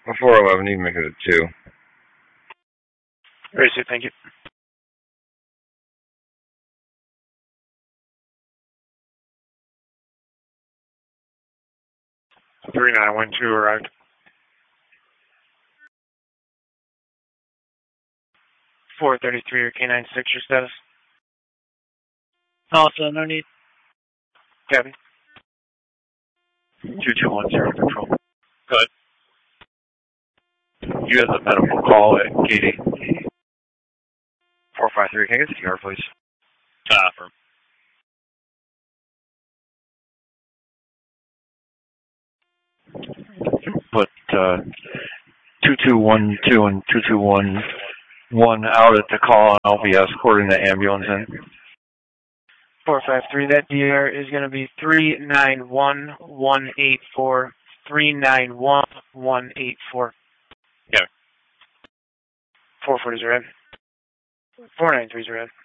A 411, you can make it a 2. Very good, thank you. Three 912 arrived. 433 or K96, your status? Also, no need. Copy. 2210 control. Go ahead. You have the medical call at gate 8. 453, can I get the CR, please? Firm. Put 2212 and 2211 out at the call, and I'll be escorting the ambulance in. 453, that DR is going to be 391184. 391184. Yeah. 440 is red. 493 is red.